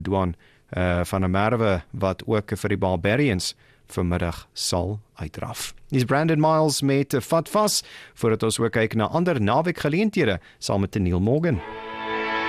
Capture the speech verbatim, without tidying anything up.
douan uh, van 'n Merwe wat ook vir die Barbarians vanmiddag sal uitdraf. Dis Brandon Miles met 'n vat vas, voordat ons ook kyk na ander naweek geleenthede saam met Neil Morgan.